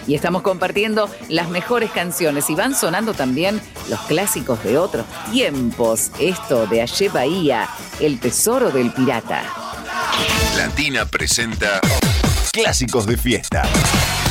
y estamos compartiendo las mejores canciones y van sonando también los clásicos de otros tiempos. Esto de Aye Bahía, El Tesoro del Pirata. Latina presenta Clásicos de Fiesta.